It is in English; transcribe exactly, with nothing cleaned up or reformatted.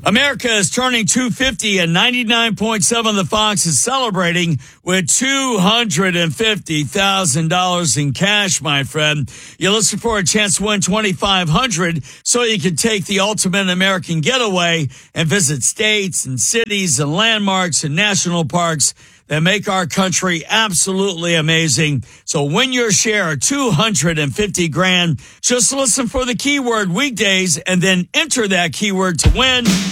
America is turning two fifty, and ninety-nine point seven The Fox is celebrating with two hundred fifty thousand dollars in cash, my friend. You're listening for a chance to win twenty-five hundred dollars so you can take the ultimate American getaway and visit states and cities and landmarks and national parks that make our country absolutely amazing. So win your share of two hundred fifty grand. Just listen for the keyword weekdays and then enter that keyword to win.